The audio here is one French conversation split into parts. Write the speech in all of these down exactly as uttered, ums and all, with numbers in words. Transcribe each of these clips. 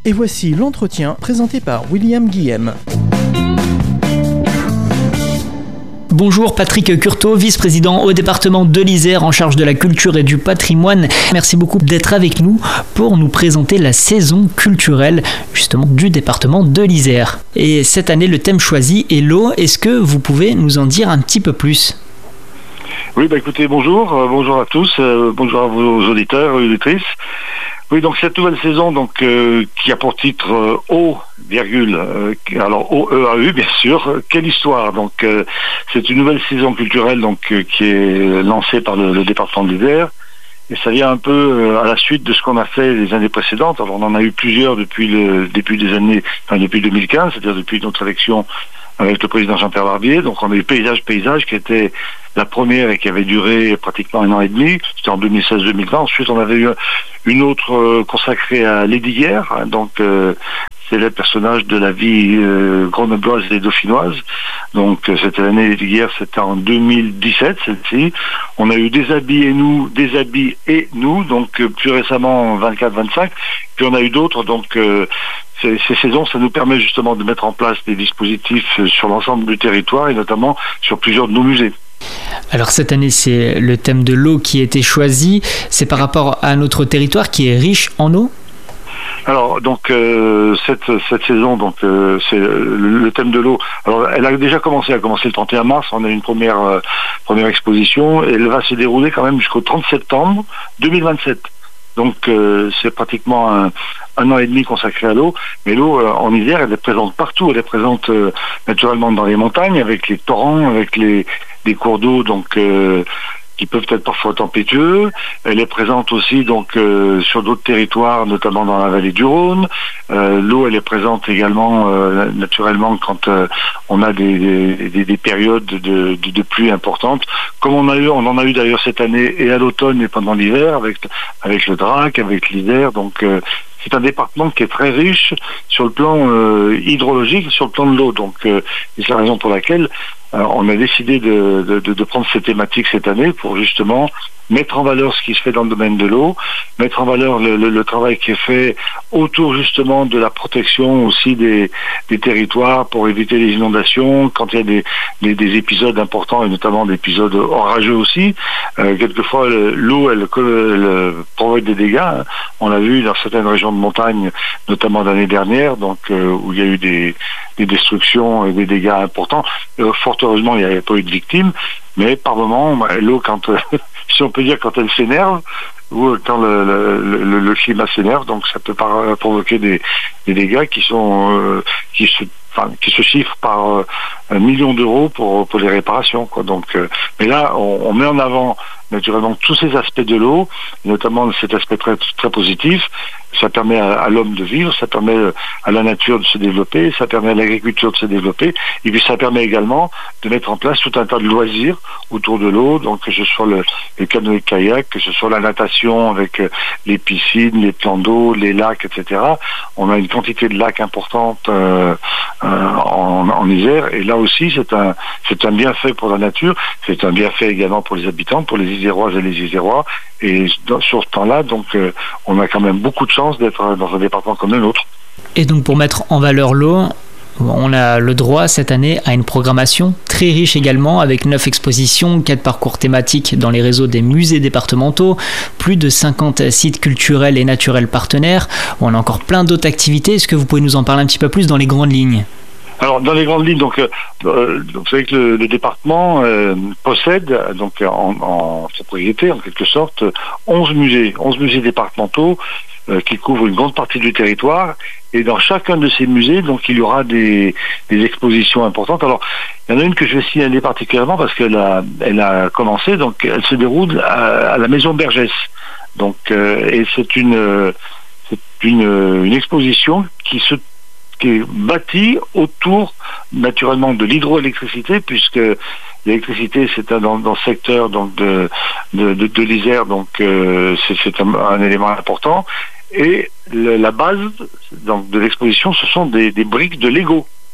Et voici l'entretien présenté par William Guillem. Bonjour Patrick Curteau, vice-président au département de l'Isère en charge de la culture et du patrimoine. Merci beaucoup d'être avec nous pour nous présenter la saison culturelle justement du département de l'Isère. Et cette année, le thème choisi est l'eau. Est-ce que vous pouvez nous en dire un petit peu plus ? Oui, bah écoutez, bonjour, euh, bonjour à tous, euh, bonjour à vos auditeurs et auditrices. Oui, donc cette nouvelle saison, donc euh, qui a pour titre euh, Eau, virgule, euh, alors O E A U bien sûr, euh, quelle histoire. Donc euh, c'est une nouvelle saison culturelle donc euh, qui est lancée par le, le département de l'Isère. Et ça vient un peu euh, à la suite de ce qu'on a fait les années précédentes. Alors on en a eu plusieurs depuis le début des années, enfin depuis deux mille quinze, c'est-à-dire depuis notre élection avec le président Jean-Pierre Barbier. Donc on a eu Paysage Paysage qui était la première et qui avait duré pratiquement un an et demi. C'était en deux mille seize deux mille vingt. Ensuite on avait eu une autre euh, consacrée à Lesdiguières, hein, donc euh, c'est le personnage de la vie euh, grenobloise et dauphinoise. Donc euh, c'était l'année Lesdiguières, c'était en deux mille dix-sept celle-ci. On a eu Des habits et nous, Des habits et nous, donc euh, plus récemment vingt-quatre vingt-cinq. Puis on a eu d'autres, donc euh, ces, ces saisons, ça nous permet justement de mettre en place des dispositifs sur l'ensemble du territoire et notamment sur plusieurs de nos musées. Alors cette année, c'est le thème de l'eau qui a été choisi. C'est par rapport à notre territoire qui est riche en eau ? Alors donc euh, cette cette saison donc euh, c'est le, le thème de l'eau. Alors elle a déjà commencé, elle a commencé le trente et un mars. On a une première euh, première exposition et elle va se dérouler quand même jusqu'au trente septembre deux mille vingt-sept. Donc euh, c'est pratiquement un, un an et demi consacré à l'eau. Mais l'eau euh, en Isère, elle est présente partout. Elle est présente euh, naturellement dans les montagnes, avec les torrents, avec les des cours d'eau donc euh, qui peuvent être parfois tempétueux. Elle est présente aussi donc euh, sur d'autres territoires, notamment dans la vallée du Rhône. Euh, l'eau, elle est présente également euh, naturellement quand euh, on a des, des, des périodes de, de, de pluie importantes, comme on a eu, on en a eu d'ailleurs cette année et à l'automne et pendant l'hiver avec avec le Drac, avec l'Isère. Donc euh, c'est un département qui est très riche sur le plan euh, hydrologique, sur le plan de l'eau. Donc euh, c'est la raison pour laquelle euh, on a décidé de, de, de prendre ces thématiques cette année pour justement mettre en valeur ce qui se fait dans le domaine de l'eau, mettre en valeur le, le, le travail qui est fait autour justement de la protection aussi des, des territoires pour éviter les inondations quand il y a des, des, des épisodes importants et notamment des épisodes orageux aussi. Euh, quelquefois l'eau elle, elle, elle provoque des dégâts, hein. On l'a vu dans certaines régions de montagne, notamment l'année dernière, donc euh, où il y a eu des, des destructions et des dégâts importants. Euh, fort heureusement, il n'y avait pas eu de victimes, mais par moment, bah, l'eau, quand euh, si on peut dire quand elle s'énerve, ou quand le, le, le, le climat s'énerve, donc ça peut par, provoquer des, des dégâts qui sont euh, qui se Enfin, qui se chiffrent par euh, un million d'euros pour pour les réparations, quoi. Donc, euh, mais là, on, on met en avant naturellement tous ces aspects de l'eau, notamment cet aspect très très positif. Ça permet à, à l'homme de vivre, ça permet à la nature de se développer, ça permet à l'agriculture de se développer, et puis ça permet également de mettre en place tout un tas de loisirs autour de l'eau, donc que ce soit le, le canoë-kayak, que ce soit la natation avec les piscines, les plans d'eau, les lacs, et cetera. On a une quantité de lacs importante euh, euh, en, en Isère, et là aussi c'est un c'est un bienfait pour la nature, c'est un bienfait également pour les habitants, pour les Iséroises et les Isérois, et dans, sur ce temps-là, donc euh, on a quand même beaucoup de chance d'être dans un département comme le nôtre. Et donc pour mettre en valeur l'eau, on a le droit cette année à une programmation très riche également, avec neuf expositions, quatre parcours thématiques dans les réseaux des musées départementaux, plus de cinquante sites culturels et naturels partenaires. On a encore plein d'autres activités. Est-ce que vous pouvez nous en parler un petit peu plus dans les grandes lignes ? Alors dans les grandes lignes, donc euh, vous savez que le, le département euh, possède donc en, en propriété en quelque sorte onze musées, onze musées départementaux euh, qui couvrent une grande partie du territoire. Et dans chacun de ces musées, donc il y aura des, des expositions importantes. Alors il y en a une que je vais signaler particulièrement parce qu'elle a, elle a commencé, donc elle se déroule à, à la Maison Bergès. Donc euh, et c'est une c'est une, une exposition qui se qui est bâti autour naturellement de l'hydroélectricité, puisque l'électricité c'est un, dans, dans le secteur donc de de, de, de l'Isère, donc euh, c'est, c'est un, un élément important. Et le, la base donc de l'exposition, ce sont des, des briques de Lego.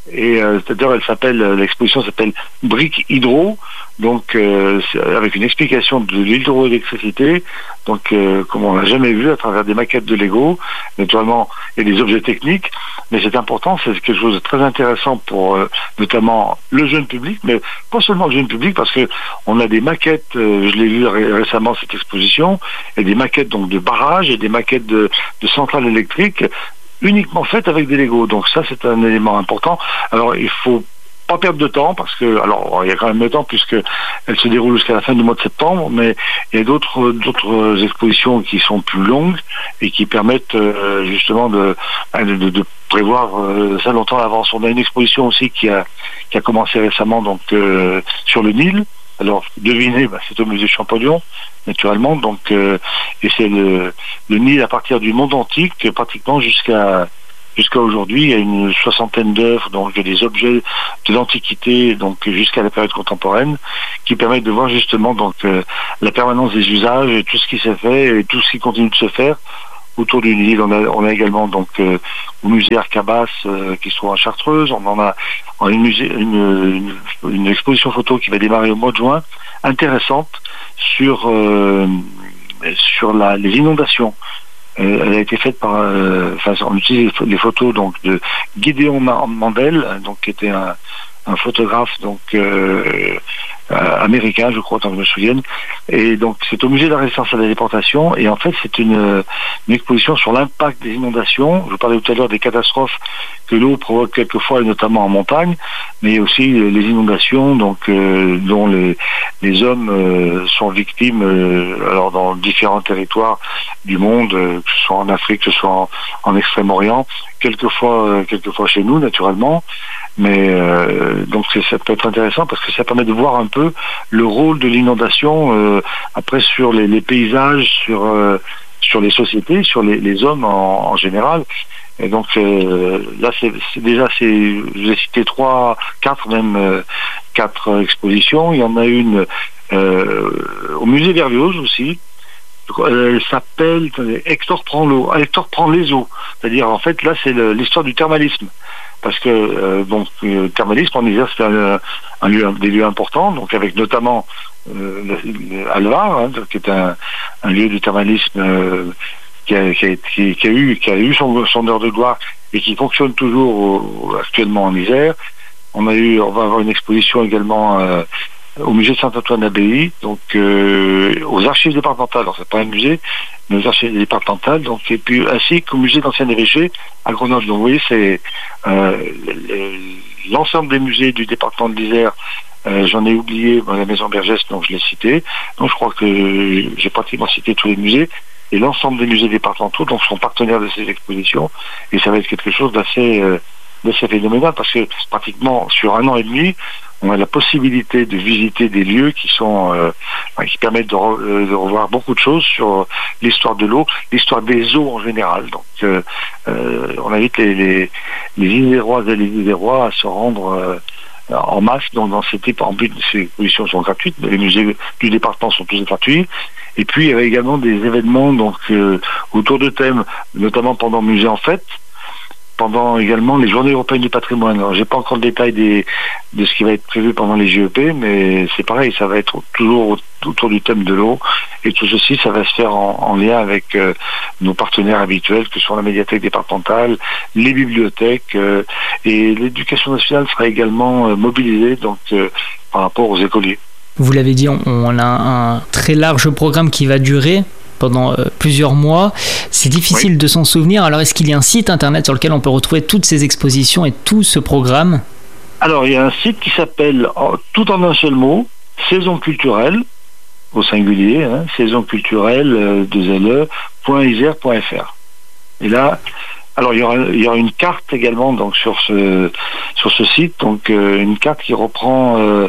Et euh, c'est-à-dire, elle s'appelle, l'exposition s'appelle Briques Hydro, donc euh, avec une explication de l'hydroélectricité, donc euh, comme on l'a jamais vu à travers des maquettes de Lego, naturellement, et des objets techniques, mais c'est important, c'est quelque chose de très intéressant pour euh, notamment le jeune public, mais pas seulement le jeune public, parce que on a des maquettes, euh, je l'ai vu ré- récemment cette exposition, et des maquettes donc de barrages et des maquettes de, de centrales électriques uniquement faites avec des Lego. Donc ça, c'est un élément important. Alors, il faut pas perdre de temps parce que, alors, il y a quand même le temps puisque elle se déroule jusqu'à la fin du mois de septembre, mais il y a d'autres d'autres expositions qui sont plus longues et qui permettent euh, justement de, de, de prévoir euh, ça longtemps à l'avance. On a une exposition aussi qui a qui a commencé récemment donc euh, sur le Nil. Alors, devinez, bah, c'est au musée Champollion, naturellement, donc euh, et c'est le, le Nil à partir du monde antique, pratiquement jusqu'à jusqu'à aujourd'hui. Il y a une soixantaine d'œuvres, donc il y a des objets de l'Antiquité, donc jusqu'à la période contemporaine, qui permettent de voir justement donc euh, la permanence des usages, et tout ce qui s'est fait et tout ce qui continue de se faire autour du Nil. On a, on a également donc euh, au musée Arcabas euh, qui se trouve en Chartreuse. On en a, on a une, musée, une, une, une exposition photo qui va démarrer au mois de juin, intéressante sur euh, sur la, les inondations. Euh, elle a été faite par, euh, enfin, on utilise les photos donc de Gideon Mandel, donc qui était un, un photographe donc euh, euh, américain, je crois, tant que je me souvienne. Et donc c'est au musée de la Résistance à la déportation. Et en fait, c'est une, une exposition sur l'impact des inondations. Je vous parlais tout à l'heure des catastrophes que l'eau provoque quelquefois, et notamment en montagne, mais aussi les inondations, donc euh, dont les, les hommes euh, sont victimes, euh, alors dans différents territoires du monde, euh, que ce soit en Afrique, que ce soit en, en Extrême-Orient, quelquefois, euh, quelquefois chez nous, naturellement. Mais euh, donc c'est, ça peut être intéressant parce que ça permet de voir un peu le rôle de l'inondation euh, après sur les, les paysages, sur euh, sur les sociétés, sur les, les hommes en, en général. Et donc euh, là c'est, c'est déjà c'est j'ai cité trois, quatre même euh, quatre expositions. Il y en a une euh, au musée Berlioz aussi. Elle s'appelle Hector prend l'eau, Hector prend les eaux. C'est-à-dire en fait là c'est le, l'histoire du thermalisme. Parce que euh, donc le thermalisme en Isère c'est un, un lieu, des lieux importants, donc avec notamment euh, le, le Alvar, hein, qui est un, un lieu de thermalisme euh, qui, a, qui, a, qui, qui a eu qui a eu son, son heure de gloire et qui fonctionne toujours au, actuellement en Isère. On a eu, on va avoir une exposition également euh, au musée de Saint-Antoine-d'Abbaye, donc euh, aux archives départementales. Alors c'est pas un musée, mais aux archives départementales, donc et puis ainsi qu'au musée d'anciens évêchés à Grenoble. Donc vous voyez, c'est euh, l'ensemble des musées du département de l'Isère. Euh, j'en ai oublié bon, la maison Bergès, donc je l'ai cité. Donc je crois que j'ai pratiquement cité tous les musées. Et l'ensemble des musées départementaux donc sont partenaires de ces expositions. Et ça va être quelque chose d'assez euh, d'assez phénoménal parce que pratiquement sur un an et demi, on a la possibilité de visiter des lieux qui sont euh, qui permettent de, re, de revoir beaucoup de choses sur l'histoire de l'eau, l'histoire des eaux en général. Donc, euh, euh, on invite les, les, les Iséroises et les Isérois à se rendre euh, en masse donc dans ces types. En but, ces expositions sont gratuites, les musées du département sont tous gratuits. Et puis, il y avait également des événements donc euh, autour de thèmes, notamment pendant Musée en Fête, pendant également les Journées européennes du patrimoine. Alors, j'ai pas encore le détail des, de ce qui va être prévu pendant les J E P, mais c'est pareil, ça va être toujours autour du thème de l'eau. Et tout ceci, ça va se faire en, en lien avec euh, nos partenaires habituels, que sont la médiathèque départementale, les bibliothèques, euh, et l'éducation nationale sera également euh, mobilisée donc euh, par rapport aux écoliers. Vous l'avez dit, on, on a un très large programme qui va durer pendant euh, plusieurs mois. C'est difficile oui. de s'en souvenir. Alors, est-ce qu'il y a un site internet sur lequel on peut retrouver toutes ces expositions et tout ce programme ? Alors, il y a un site qui s'appelle, tout en un seul mot, Saison culturelle, au singulier, hein, saison culturelle, euh, deux L E, point isère point F R. Et là, alors il y aura, il y aura une carte également donc sur ce sur ce site, donc euh, une carte qui reprend. Euh,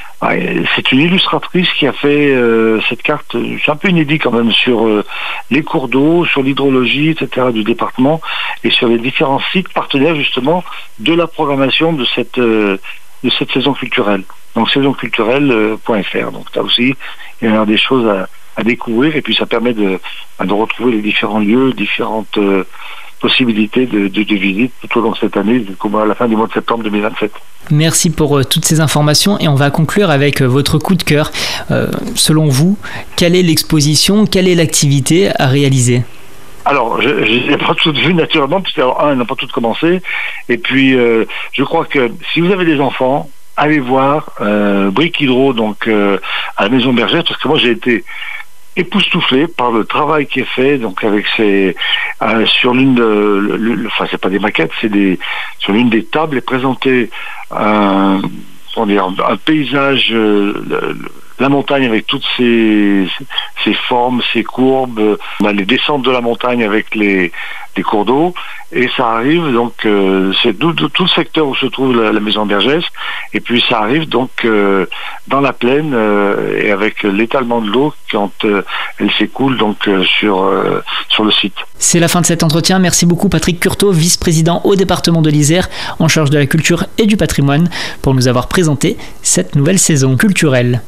C'est une illustratrice qui a fait euh, cette carte, c'est un peu inédit quand même, sur euh, les cours d'eau, sur l'hydrologie, et cetera du département, et sur les différents sites partenaires justement de la programmation de cette euh, de cette saison culturelle. Donc saison culturelle point F R. Donc là aussi, il y a des choses à, à découvrir, et puis ça permet de, de retrouver les différents lieux, différentes euh, possibilité de, de, de visite tout au long de cette année, comme à la fin du mois de septembre deux mille vingt-sept. Merci pour euh, toutes ces informations et on va conclure avec euh, votre coup de cœur. Euh, selon vous, quelle est l'exposition, quelle est l'activité à réaliser ? Alors, je n'ai pas toutes vues naturellement, puisque alors, un, elles n'ont pas toutes commencé, et puis euh, je crois que si vous avez des enfants, allez voir euh, Brick Hydro, donc euh, à la Maison Bergère, parce que moi j'ai été époustouflé par le travail qui est fait, donc avec ces euh, sur l'une de, le, le, enfin c'est pas des maquettes, c'est des sur l'une des tables est présenté un, comment dire, un paysage, euh, le, la montagne avec toutes ses, ses formes, ses courbes, on a les descentes de la montagne avec les, les cours d'eau, et ça arrive donc, euh, c'est tout, tout le secteur où se trouve la, la maison Bergès, et puis ça arrive donc euh, dans la plaine, euh, et avec l'étalement de l'eau quand euh, elle s'écoule donc euh, sur, euh, sur le site. C'est la fin de cet entretien. Merci beaucoup Patrick Curteau, vice-président au département de l'Isère, en charge de la culture et du patrimoine, pour nous avoir présenté cette nouvelle saison culturelle.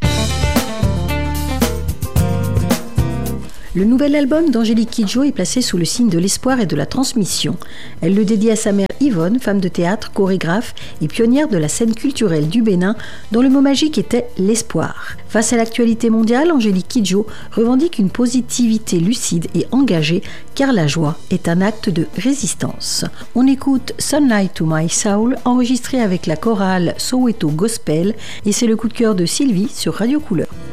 Le nouvel album d'Angélique Kidjo est placé sous le signe de l'espoir et de la transmission. Elle le dédie à sa mère Yvonne, femme de théâtre, chorégraphe et pionnière de la scène culturelle du Bénin, dont le mot magique était l'espoir. Face à l'actualité mondiale, Angélique Kidjo revendique une positivité lucide et engagée, car la joie est un acte de résistance. On écoute Sunlight to My Soul, enregistré avec la chorale Soweto Gospel, et c'est le coup de cœur de Sylvie sur Radio Couleur.